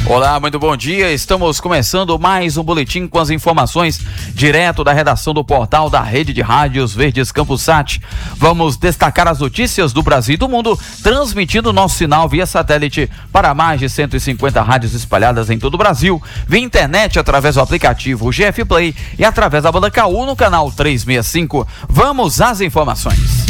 Olá, muito bom dia. Estamos começando mais um boletim com as informações direto da redação do portal da Rede de Rádios Verdes Campus Sat. Vamos destacar as notícias do Brasil e do mundo, transmitindo nosso sinal via satélite para mais de 150 rádios espalhadas em todo o Brasil, via internet através do aplicativo GF Play e através da banda KU no canal 365. Vamos às informações.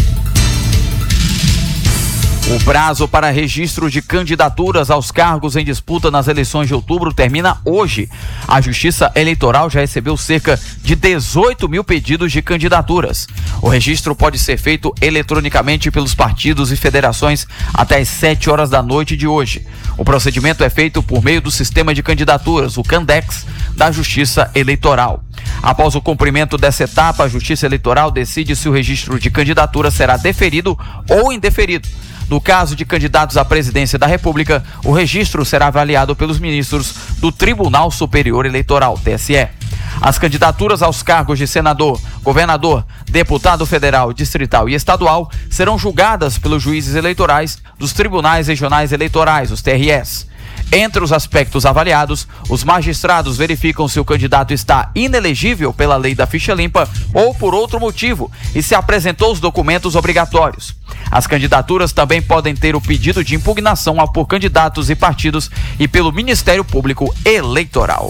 O prazo para registro de candidaturas aos cargos em disputa nas eleições de outubro termina hoje. A Justiça Eleitoral já recebeu cerca de 18 mil pedidos de candidaturas. O registro pode ser feito eletronicamente pelos partidos e federações até às 7 horas da noite de hoje. O procedimento é feito por meio do sistema de candidaturas, o Candex, da Justiça Eleitoral. Após o cumprimento dessa etapa, a Justiça Eleitoral decide se o registro de candidatura será deferido ou indeferido. No caso de candidatos à presidência da República, o registro será avaliado pelos ministros do Tribunal Superior Eleitoral, TSE. As candidaturas aos cargos de senador, governador, deputado federal, distrital e estadual serão julgadas pelos juízes eleitorais dos tribunais regionais eleitorais, os TREs. Entre os aspectos avaliados, os magistrados verificam se o candidato está inelegível pela lei da ficha limpa ou por outro motivo e se apresentou os documentos obrigatórios. As candidaturas também podem ter o pedido de impugnação por candidatos e partidos e pelo Ministério Público Eleitoral.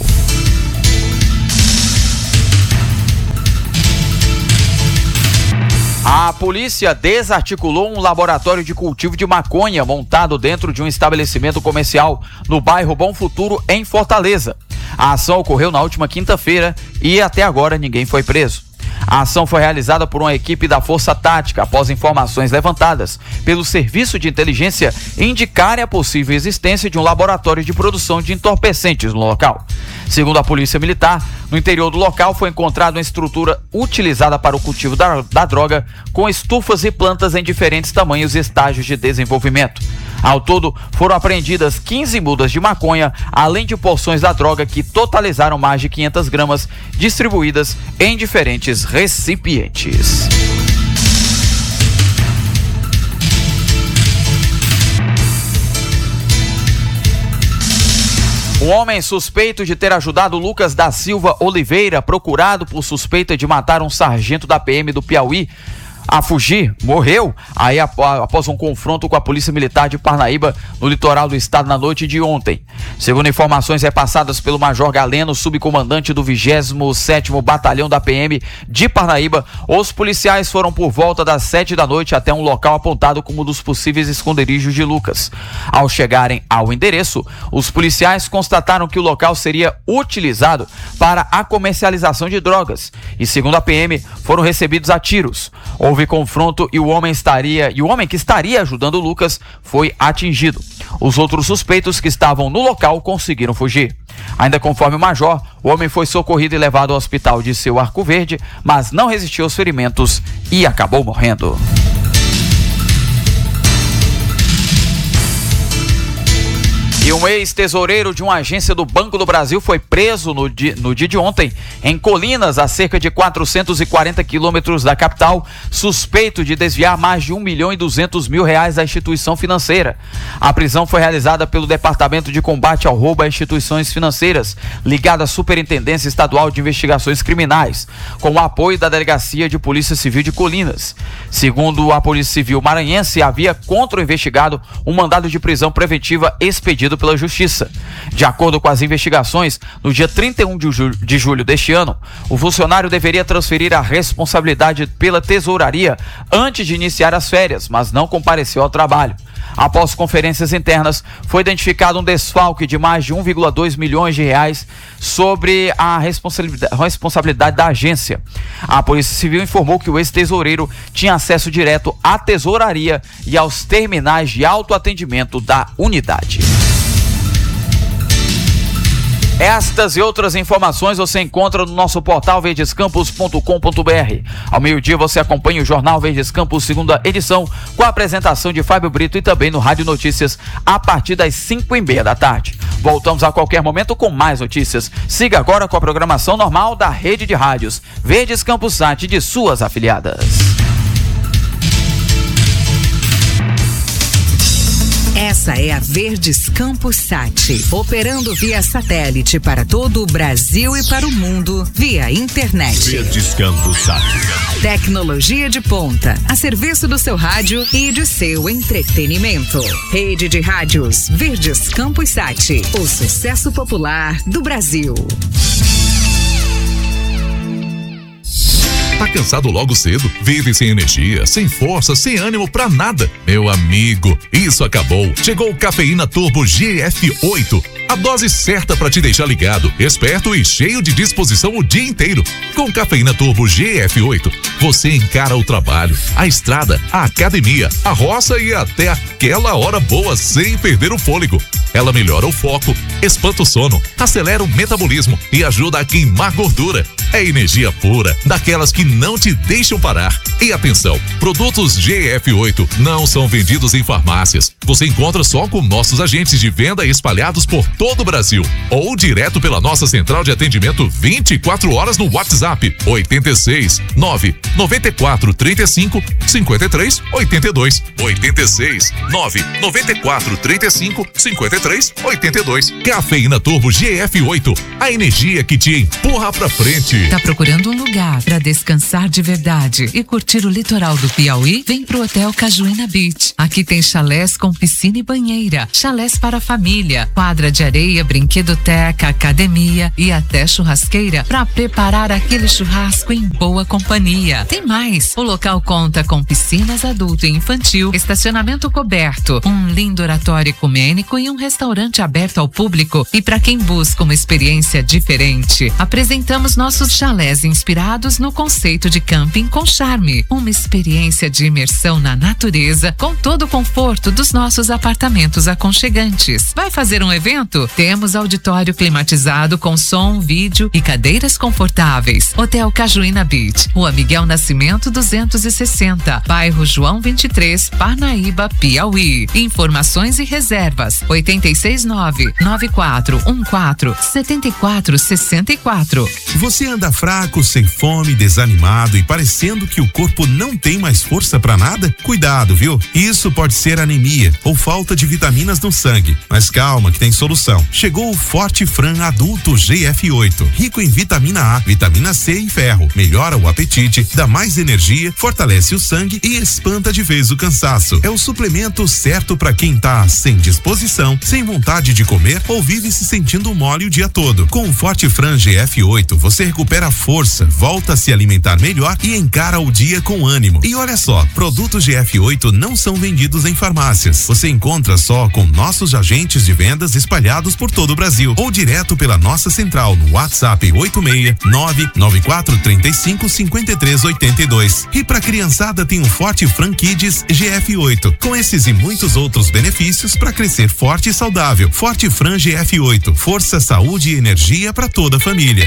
A polícia desarticulou um laboratório de cultivo de maconha montado dentro de um estabelecimento comercial no bairro Bom Futuro, em Fortaleza. A ação ocorreu na última quinta-feira e até agora ninguém foi preso. A ação foi realizada por uma equipe da Força Tática após informações levantadas pelo Serviço de Inteligência indicarem a possível existência de um laboratório de produção de entorpecentes no local. Segundo a Polícia Militar, no interior do local foi encontrada uma estrutura utilizada para o cultivo da droga, com estufas e plantas em diferentes tamanhos e estágios de desenvolvimento. Ao todo, foram apreendidas 15 mudas de maconha, além de porções da droga que totalizaram mais de 500 gramas, distribuídas em diferentes recipientes. Um homem suspeito de ter ajudado Lucas da Silva Oliveira, procurado por suspeita de matar um sargento da PM do Piauí a fugir, morreu após um confronto com a Polícia Militar de Parnaíba no litoral do estado na noite de ontem. Segundo informações repassadas pelo Major Galeno, subcomandante do 27º Batalhão da PM de Parnaíba, os policiais foram por volta das 7 da noite até um local apontado como um dos possíveis esconderijos de Lucas. Ao chegarem ao endereço, os policiais constataram que o local seria utilizado para a comercialização de drogas e, segundo a PM, foram recebidos a tiros. Houve confronto e o homem que estaria ajudando o Lucas foi atingido. Os outros suspeitos que estavam no local conseguiram fugir. Ainda conforme o major, o homem foi socorrido e levado ao hospital de Seu Arco Verde, mas não resistiu aos ferimentos e acabou morrendo. E um ex-tesoureiro de uma agência do Banco do Brasil foi preso no dia de ontem, em Colinas, a cerca de 440 quilômetros da capital, suspeito de desviar mais de R$1.200.000 da instituição financeira. A prisão foi realizada pelo Departamento de Combate ao Roubo a Instituições Financeiras, ligado à Superintendência Estadual de Investigações Criminais, com o apoio da Delegacia de Polícia Civil de Colinas. Segundo a Polícia Civil maranhense, havia contra o investigado um mandado de prisão preventiva expedido pela Justiça. De acordo com as investigações, no dia 31 de julho deste ano, o funcionário deveria transferir a responsabilidade pela tesouraria antes de iniciar as férias, mas não compareceu ao trabalho. Após conferências internas, foi identificado um desfalque de mais de R$1,2 milhões sobre a responsabilidade da agência. A Polícia Civil informou que o ex-tesoureiro tinha acesso direto à tesouraria e aos terminais de autoatendimento da unidade. Estas e outras informações você encontra no nosso portal verdescampus.com.br. Ao meio-dia você acompanha o Jornal Verdes Campus, segunda edição, com a apresentação de Fábio Brito e também no Rádio Notícias a partir das 5:30 da tarde. Voltamos a qualquer momento com mais notícias. Siga agora com a programação normal da Rede de Rádios Verdes Campus Sat de suas afiliadas. Essa é a Verdes Campus Sat, operando via satélite para todo o Brasil e para o mundo via internet. Verdes Campus Sat. Tecnologia de ponta, a serviço do seu rádio e de seu entretenimento. Rede de rádios Verdes Campus Sat, o sucesso popular do Brasil. Tá cansado logo cedo? Vive sem energia, sem força, sem ânimo pra nada? Meu amigo, isso acabou. Chegou o Cafeína Turbo GF8. A dose certa pra te deixar ligado, esperto e cheio de disposição o dia inteiro. Com Cafeína Turbo GF8, você encara o trabalho, a estrada, a academia, a roça e até aquela hora boa sem perder o fôlego. Ela melhora o foco, espanta o sono, acelera o metabolismo e ajuda a queimar gordura. É energia pura, daquelas que não te deixam parar. E atenção, produtos GF8 não são vendidos em farmácias. Você encontra só com nossos agentes de venda espalhados por todo o Brasil ou direto pela nossa central de atendimento 24 horas no WhatsApp 86 9 94 35 53 82 86 9 94 35 53 82. Cafeína Turbo GF8, a energia que te empurra pra frente. Tá procurando um lugar pra descansar de verdade e curtir o litoral do Piauí? Vem pro Hotel Cajuína Beach. Aqui tem chalés com piscina e banheira, chalés para a família, quadra de areia, brinquedoteca, academia e até churrasqueira para preparar aquele churrasco em boa companhia. Tem mais, o local conta com piscinas adulto e infantil, estacionamento coberto, um lindo oratório ecumênico e um restaurante aberto ao público. E para quem busca uma experiência diferente, apresentamos nossos chalés inspirados no conceito de camping com charme, uma experiência de imersão na natureza com todo o conforto dos nossos apartamentos aconchegantes. Vai fazer um evento? Temos auditório climatizado com som, vídeo e cadeiras confortáveis. Hotel Cajuína Beach, Rua Miguel Nascimento 260, bairro João 23, Parnaíba, Piauí. Informações e reservas 869-9414-7464. Você anda fraco, sem fome, desanimado e parecendo que o corpo não tem mais força pra nada? Cuidado, viu? Isso pode ser anemia ou falta de vitaminas no sangue. Mas calma que tem solução. Chegou o Forte Fran Adulto GF8, rico em vitamina A, vitamina C e ferro. Melhora o apetite, dá mais energia, fortalece o sangue e espanta de vez o cansaço. É o suplemento certo pra quem tá sem disposição, sem vontade de comer ou vive se sentindo mole o dia todo. Com o Forte Fran GF8, você recupera a força, volta a se alimentar melhor e encara o dia com ânimo. E olha só, produtos GF8 não são vendidos em farmácias. Você encontra só com nossos agentes de vendas espalhados por todo o Brasil ou direto pela nossa central no WhatsApp 869-9435-5382. E pra criançada tem o Forte Fran Kids GF8, com esses e muitos outros benefícios para crescer forte e saudável. Forte Fran GF8, força, saúde e energia para toda a família.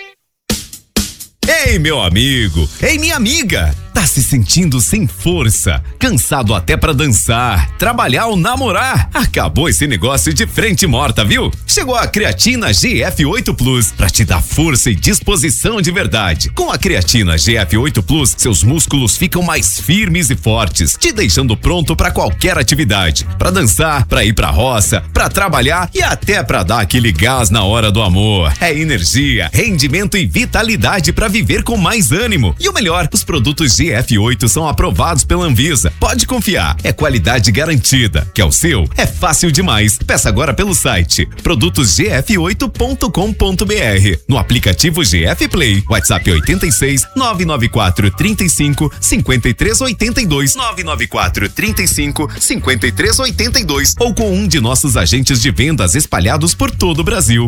Ei, meu amigo! Ei, minha amiga! Tá se sentindo sem força, cansado até pra dançar, trabalhar ou namorar? Acabou esse negócio de frente morta, viu? Chegou a creatina GF8 Plus pra te dar força e disposição de verdade. Com a creatina GF8 Plus, seus músculos ficam mais firmes e fortes, te deixando pronto pra qualquer atividade. Pra dançar, pra ir pra roça, pra trabalhar e até pra dar aquele gás na hora do amor. É energia, rendimento e vitalidade pra viver com mais ânimo. E o melhor, os produtos GF8 são aprovados pela Anvisa. Pode confiar, é qualidade garantida. Quer o seu? É fácil demais. Peça agora pelo site produtosgf8.com.br, no aplicativo GF Play, WhatsApp 86 994 35 53 82 994 35 53 82 ou com um de nossos agentes de vendas espalhados por todo o Brasil.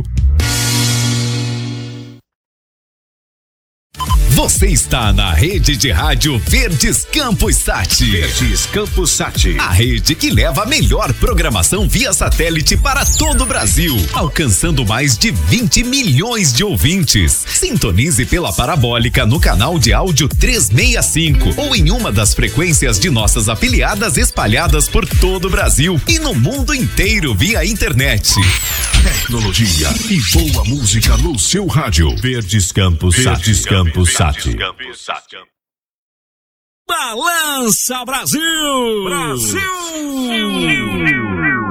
Você está na rede de rádio Verdes Campus Sat. Verdes Campus Sat. A rede que leva a melhor programação via satélite para todo o Brasil, alcançando mais de 20 milhões de ouvintes. Sintonize pela parabólica no canal de áudio 365 ou em uma das frequências de nossas afiliadas espalhadas por todo o Brasil e no mundo inteiro via internet. Tecnologia e boa música no seu rádio. Verdes Campus Sat. Verdes Campus Sat. Balança Brasil! Brasil!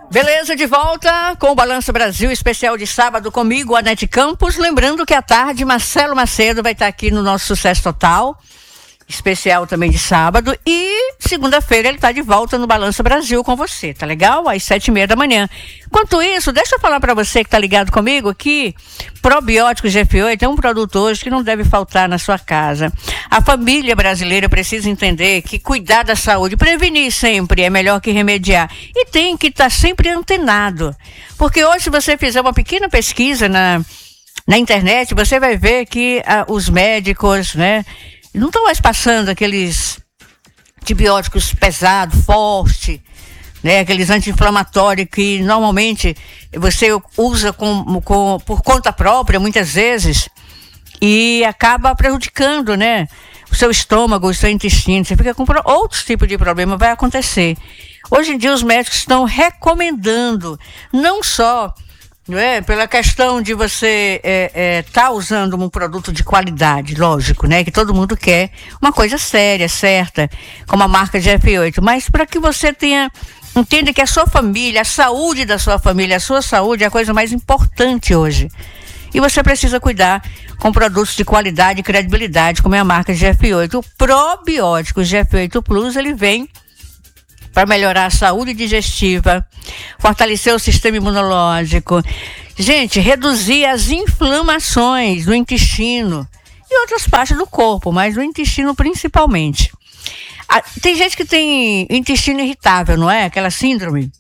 Beleza, de volta com o Balanço Brasil especial de sábado comigo, Anete Campos. Lembrando que à tarde Marcelo Macedo vai estar aqui no nosso Sucesso Total, especial também de sábado. E segunda-feira ele está de volta no Balanço Brasil com você, tá legal? Às 7h30 da manhã. Enquanto isso, deixa eu falar para você que está ligado comigo que Probióticos GF8 é um produto hoje que não deve faltar na sua casa. A família brasileira precisa entender que cuidar da saúde, prevenir sempre é melhor que remediar. E tem que estar sempre antenado. Porque hoje, se você fizer uma pequena pesquisa na internet, você vai ver que os médicos, né, não estão mais passando aqueles antibióticos pesados, fortes, né, aqueles anti-inflamatórios que normalmente você usa por conta própria, muitas vezes, e acaba prejudicando, né, o seu estômago, o seu intestino. Você fica com outros tipos de problema, vai acontecer. Hoje em dia os médicos estão recomendando, não só, né, pela questão de você tá usando um produto de qualidade, lógico, né, que todo mundo quer uma coisa séria, certa, como a marca GF8, mas para que você entenda que a sua família, a saúde da sua família, a sua saúde é a coisa mais importante hoje. E você precisa cuidar com produtos de qualidade e credibilidade, como é a marca GF8. O probiótico GF8 Plus, ele vem para melhorar a saúde digestiva, fortalecer o sistema imunológico, gente, reduzir as inflamações do intestino e outras partes do corpo, mas do intestino principalmente. Tem gente que tem intestino irritável, não é? Aquela síndrome.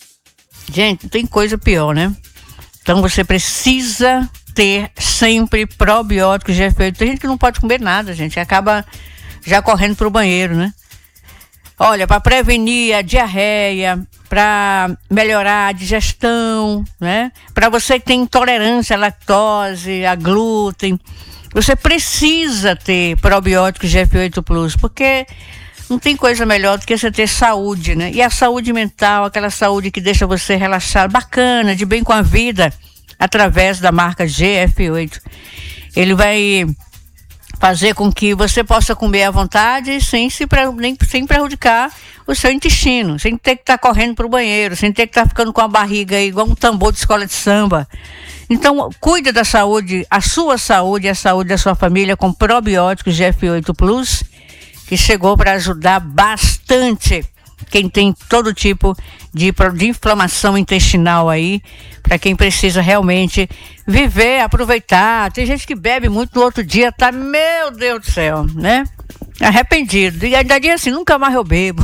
Gente, tem coisa pior, né? Então você precisa ter sempre probióticos GF8. Tem gente que não pode comer nada, gente, acaba já correndo para o banheiro, né? Olha, para prevenir a diarreia, para melhorar a digestão, né? Para você que tem intolerância à lactose, a glúten, você precisa ter probióticos GF8 Plus, porque não tem coisa melhor do que você ter saúde, né? E a saúde mental, aquela saúde que deixa você relaxado, bacana, de bem com a vida, através da marca GF8. Ele vai fazer com que você possa comer à vontade sem prejudicar o seu intestino, sem ter que estar correndo para o banheiro, sem ter que estar ficando com a barriga aí, igual um tambor de escola de samba. Então, cuida da saúde, a sua saúde e a saúde da sua família com probióticos GF8 Plus, que chegou para ajudar bastante quem tem todo tipo de inflamação intestinal aí, para quem precisa realmente viver, aproveitar. Tem gente que bebe muito, no outro dia tá, meu Deus do céu, né? Arrependido. E ainda diz assim, nunca mais eu bebo.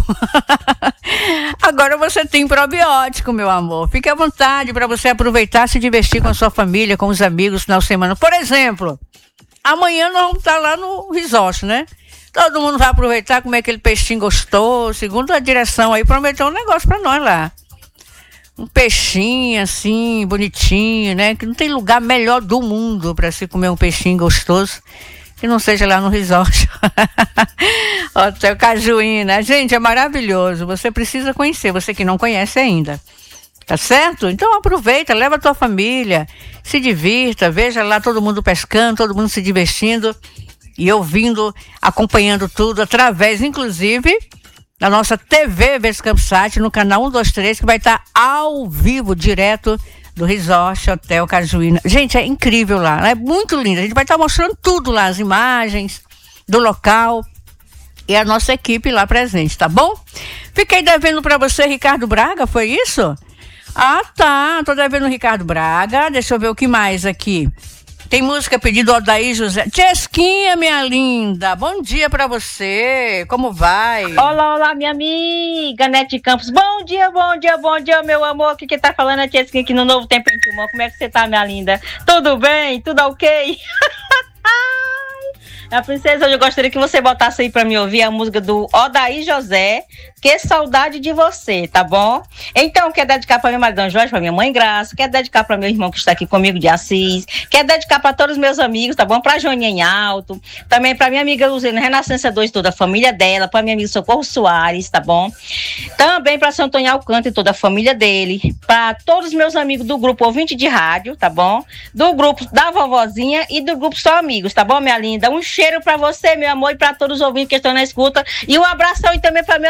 Agora você tem probiótico, meu amor. Fique à vontade para você aproveitar, se divertir com a sua família, com os amigos no final de semana. Por exemplo, amanhã nós vamos estar lá no resort, né? Todo mundo vai aproveitar, comer aquele peixinho gostoso. Segundo a direção aí, prometeu um negócio para nós lá. Um peixinho assim, bonitinho, né? Que não tem lugar melhor do mundo para se comer um peixinho gostoso que não seja lá no resort. Hotel Cajuína. Gente, é maravilhoso. Você precisa conhecer, você que não conhece ainda. Tá certo? Então aproveita, leva a tua família, se divirta, veja lá todo mundo pescando, todo mundo se divertindo e ouvindo, acompanhando tudo através, inclusive, da nossa TV Vescampsat no canal 123, que vai estar ao vivo, direto do Resort Hotel Cajuína. Gente, é incrível lá, é muito lindo. A gente vai estar mostrando tudo lá, as imagens do local e a nossa equipe lá presente, tá bom? Fiquei devendo para você Ricardo Braga, foi isso? Ah, tá, tô devendo Ricardo Braga. Deixa eu ver o que mais aqui. Tem música pedido ao Odair José. Chesquinha, minha linda, bom dia pra você, como vai? Olá, olá, minha amiga Nete Campos, bom dia, meu amor, aqui quem tá falando é Chesquinha aqui no Novo Tempo em Timão. Como é que você tá, minha linda? Tudo bem? Tudo ok? A princesa, eu gostaria que você botasse aí pra me ouvir a música do Odair José, Que Saudade de Você, tá bom? Então, quer dedicar pra minha Maridão Jorge, pra minha mãe Graça, quer dedicar pra meu irmão que está aqui comigo de Assis, quer dedicar pra todos os meus amigos, tá bom? Pra Joaninha em Alto, também pra minha amiga Luzena Renascença 2, toda a família dela, pra minha amiga Socorro Soares, tá bom? Também pra São Antônio Alcântara e toda a família dele, pra todos os meus amigos do grupo Ouvinte de Rádio, tá bom? Do grupo da Vovozinha e do grupo Só Amigos, tá bom, minha linda? Um cheiro pra você, meu amor, e pra todos os ouvintes que estão na escuta. E um abração e também pra meu amigo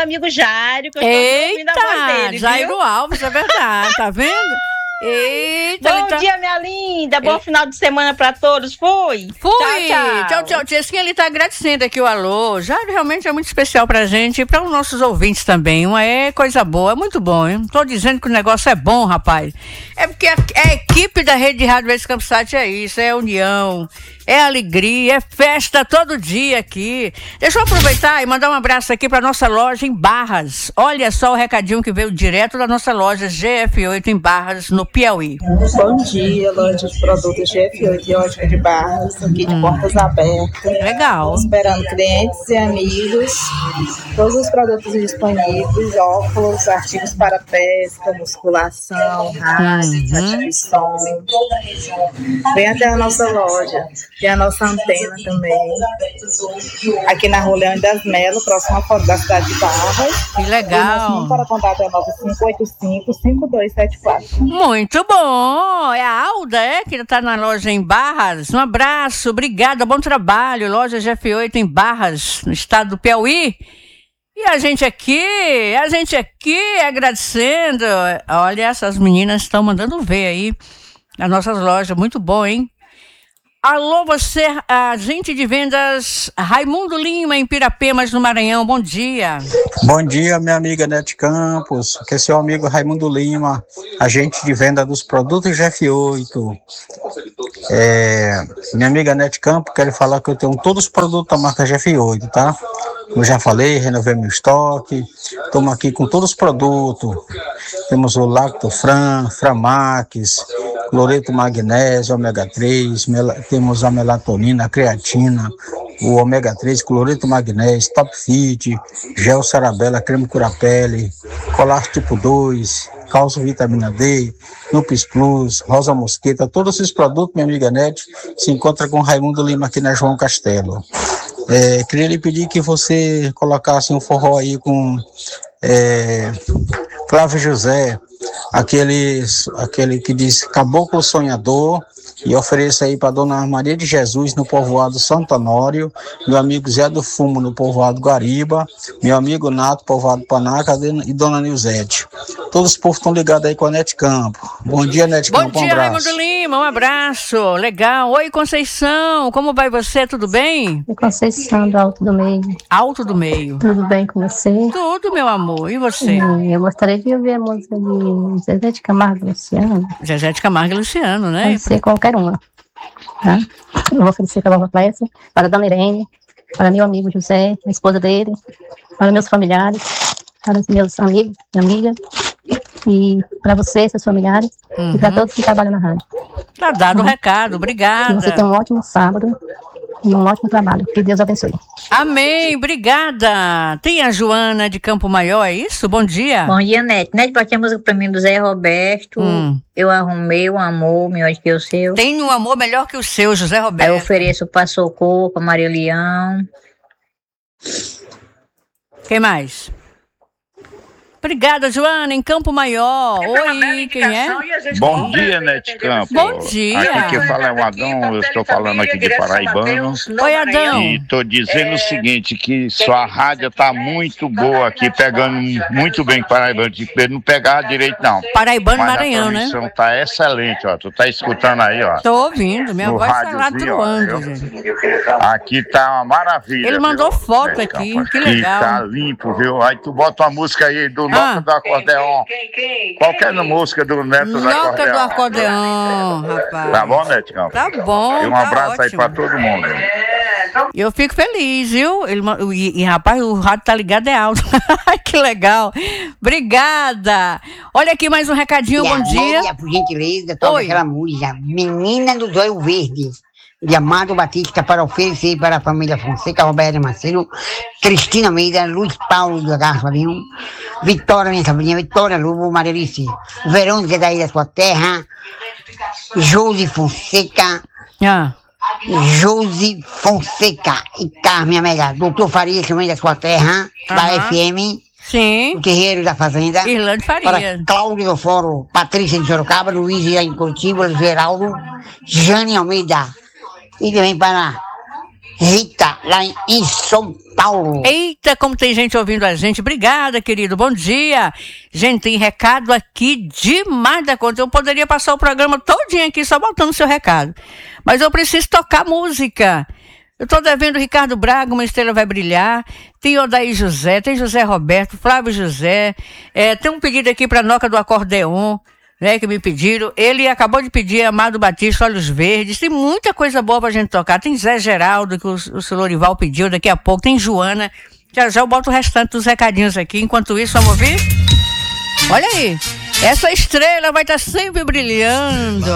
Jairo, que eu estou ouvindo a voz dele, Jairo viu? Alves, é verdade, tá vendo? Eita, Bom dia, minha linda. Bom final de semana pra todos. Fui. Tchau. Tia, ele tá agradecendo aqui o alô. Jairo realmente é muito especial pra gente e para os nossos ouvintes também. É coisa boa, é muito bom, hein? Não tô dizendo que o negócio é bom, rapaz. É porque a equipe da Rede de Rádio Verdes Campos é isso, é união, é alegria, é festa todo dia aqui. Deixa eu aproveitar e mandar um abraço aqui para nossa loja em Barras. Olha só o recadinho que veio direto da nossa loja GF8 em Barras, no Piauí. Bom dia, loja de produtos GF8 e ótica de Barras, aqui de portas abertas. Legal. Esperando clientes e amigos. Todos os produtos disponíveis, óculos, artigos para pesca, musculação, rádio, ativo som. Vem até a nossa loja. Tem a nossa antena também. Aqui na Rua Leão das Melo, próximo à da cidade de Barras. Que legal. E o nosso número para contato é 9585-5274. Muito bom. É a Alda, que está na loja em Barras. Um abraço, obrigada, bom trabalho. Loja GF8 em Barras, no estado do Piauí. E a gente aqui agradecendo. Olha, essas meninas estão mandando ver aí nas nossas lojas. Muito bom, hein? Alô, você, agente de vendas Raimundo Lima, em Pirapemas, no Maranhão. Bom dia. Bom dia, minha amiga Nete Campos. Aqui é seu amigo Raimundo Lima, agente de venda dos produtos GF8. Minha amiga Nete Campos, quero falar que eu tenho todos os produtos da marca GF8, tá? Eu já falei, renovei meu estoque. Estamos aqui com todos os produtos. Temos o Lactofran, Framax, cloreto magnésio, ômega 3, temos a melatonina, a creatina, o ômega 3, cloreto magnésio, Top Fit, gel Sarabella, creme cura-pele, colar tipo 2, cálcio vitamina D, Nupis Plus, Rosa Mosqueta. Todos esses produtos, minha amiga Nete, se encontra com Raimundo Lima aqui na João Castelo. Queria lhe pedir que você colocasse um forró aí com Flávio José, aquele que diz Caboclo Sonhador, e ofereço aí para Dona Maria de Jesus no povoado Santo Honório, meu amigo Zé do Fumo no povoado Guariba, meu amigo Nato, povoado Panaca, e Dona Nilzete. Todos os povos estão ligados aí com a Nete Campo. Bom dia, Nete Campo. Bom dia, Raimundo Lima, um abraço. Legal. Oi, Conceição, como vai você? Tudo bem? Conceição do Alto do Meio. Alto do Meio. Tudo bem com você? Tudo, meu amor. E você? Eu gostaria de ouvir a música de Zezé de Camargo e Luciano. Zezé de Camargo e Luciano, né? Pode ser qualquer uma. Tá? Eu vou oferecer para a Nova Clécia, para a Dona Irene, para meu amigo José, a esposa dele, para meus familiares, para os meus amigos e amigas, e para você, seus familiares, e para todos que trabalham na rádio. Tá dado o recado, obrigada. Que você tenha um ótimo sábado e um ótimo trabalho. Que Deus abençoe. Amém, obrigada. Tem a Joana de Campo Maior, é isso? Bom dia. Bom dia, Nete. Nete, bate a música pra mim do Zé Roberto. Eu arrumei um amor melhor que o seu. Tem um amor melhor que o seu, José Roberto. Aí eu ofereço pra Socorro, pra Maria Leão. Quem mais? Obrigada, Joana, em Campo Maior. Oi, quem é? Bom dia, Nete Campos. Bom dia. Aqui quem fala é o Adão, eu estou falando aqui de Paraibano. Oi, Adão. E estou dizendo o seguinte, que sua rádio está muito boa aqui, pegando muito bem Paraibano, de não pegar direito não. Paraibano, mas Maranhão, né? A transmissão está excelente, ó. Tu tá escutando aí, ó. Tô ouvindo, minha voz tá lá truando, gente. Aqui tá uma maravilha. Ele mandou viu, foto aqui, que legal. Tá limpo, viu? Aí tu bota uma música aí do Noca do Acordeon. Qualquer música do Neto do Acordeon. Noca do Acordeon, rapaz. Tá bom, Nete Campos? Tá bom. E um abraço aí pra todo mundo. Eu fico feliz, viu? Rapaz, o rádio tá ligado, é alto. Que legal. Obrigada. Olha aqui mais um recadinho, bom dia. Por gentileza, toca aquela música Menina do Zóio Verde, de Amado Batista, para oferecer para a família Fonseca, Roberto Marcelo, Cristina Meida, Luiz Paulo da Garça, Vitória, minha sobrinha, Vitória Lubo, Marilice, Verônica daí da sua terra, Josi Fonseca, Josi Fonseca e Carmen Amega, Doutor Faria também da sua terra, da FM. Sim. O Guerreiro da Fazenda. Irlande Faria. Para Cláudio do Foro, Patrícia de Sorocaba, Luiz em Curitiba, Geraldo, Jane Almeida. E também para Rita, lá em São Paulo. Eita, como tem gente ouvindo a gente. Obrigada, querido. Bom dia. Gente, tem recado aqui demais da conta. Eu poderia passar o programa todinho aqui só botando seu recado. Mas eu preciso tocar música. Eu tô devendo Ricardo Braga, Uma Estrela Vai Brilhar. Tem Odaí José, tem José Roberto, Flávio José. Tem um pedido aqui pra Noca do Acordeon, né, que me pediram. Ele acabou de pedir Amado Batista, Olhos Verdes. Tem muita coisa boa pra gente tocar. Tem Zé Geraldo, que o seu Lorival pediu daqui a pouco. Tem Joana. Já eu boto o restante dos recadinhos aqui. Enquanto isso, vamos ouvir? Olha aí. Essa estrela vai estar sempre brilhando.